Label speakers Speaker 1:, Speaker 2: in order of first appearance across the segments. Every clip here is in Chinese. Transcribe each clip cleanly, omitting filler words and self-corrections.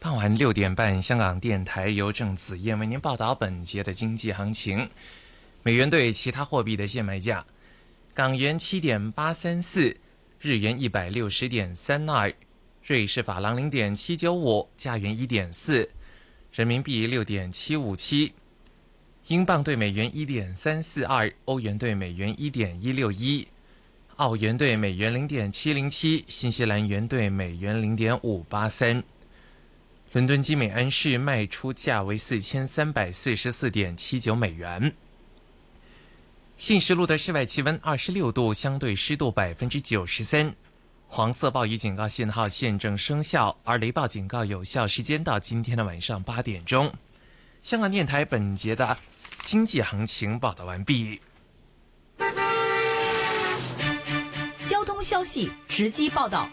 Speaker 1: 傍晚6点半，香港电台由郑子燕为您报道本节的经济行情。美元对其他货币的现卖价：港元7.834，日元160.32，瑞士法郎0.795，加元1.4，人民币6.757，英镑对美元1.342，欧元对美元1.161，澳元对美元0.707，新西兰元对美元0.583。伦敦基美安市卖出价为4344.79美元。信实录的室外气温26度，相对湿度93%，黄色暴雨警告信号现正生效，而雷暴警告有效时间到今天的晚上8点钟。香港电台本节的经济行情报道完毕。
Speaker 2: 交通消息直击报道。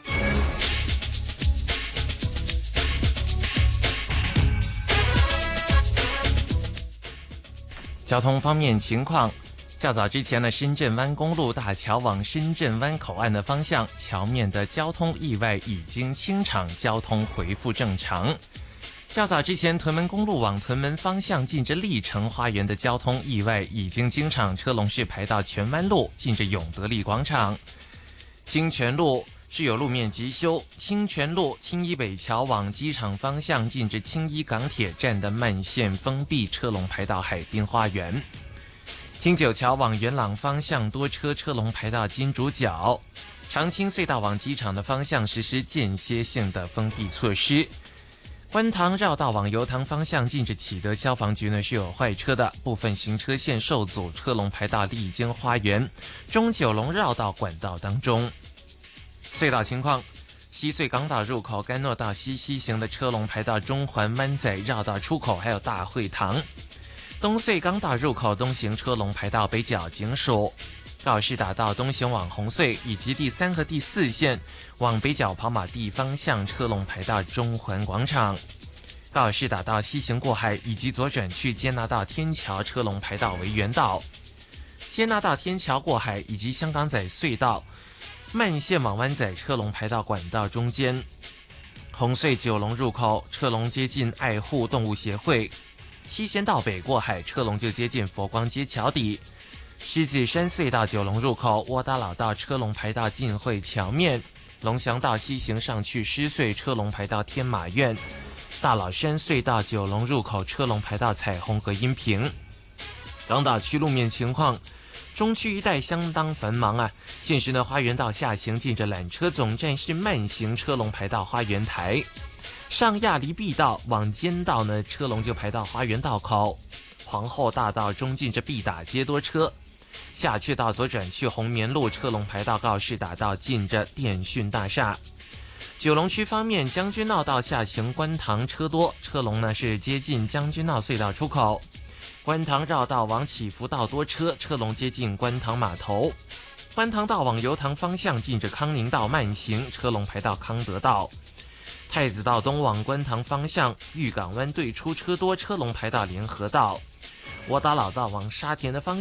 Speaker 1: 交通方面情况，较早之前的深圳湾公路大桥往深圳湾口岸的方向，桥面的交通意外已经清场，交通恢复正常。较早之前，屯门公路往屯门方向近着丽城花园的交通意外已经清场，车龙是排到荃湾路近着永德利广场。清泉路是有路面急修，清泉路青衣北桥往机场方向近着青衣港铁站的慢线封闭，车龙排到海滨花园。汀九桥往元朗方向多车，车龙排到金竹角。长青隧道往机场的方向实施间歇性的封闭措施。观塘绕道往油塘方向近着启德消防局呢是有坏车的，部分行车线受阻，车龙排到丽晶花园、中九龙绕道管道当中。隧道情况，西隧港岛入口干诺道西西行的车龙排到中环湾仔绕道出口，还有大会堂。东隧港岛入口东行车龙排到北角警署。告士打道东行往红隧以及第3和第4线往北角跑马地方向，车龙排到中环广场。告士打道西行过海以及左转去坚拿道天桥，车龙排到维园道。坚拿道天桥过海以及香港仔隧道慢线往湾仔，车龙排到管道中间。红隧九龙入口车龙接近爱护动物协会。七贤道北过海，车龙就接近佛光街桥底。狮子山隧道九龙入口窝打老道，车龙排到浸会桥面。龙翔道西行上去狮隧，车龙排到天马苑。大老山隧道九龙入口，车龙排到彩虹和阴平。港岛区路面情况，中区一带相当繁忙啊。现时呢，花园道下行近着缆车总站是慢行，车龙排到花园台。上亚厘毕道往尖道呢，车龙就排到花园道口。皇后大道中近着必打街多车。下去到左转去红棉路，车龙排到告士打道近着电讯大厦。九龙区方面，将军澳道下行观塘车多，车龙呢是接近将军澳隧道出口。观塘绕道往启福道多车，车龙接近观塘码头。观塘道往油塘方向近着康宁道慢行，车龙排到康德道。太子道东往观塘方向，玉港湾对出车多，车龙排到联合道。窝打老道往沙田的方向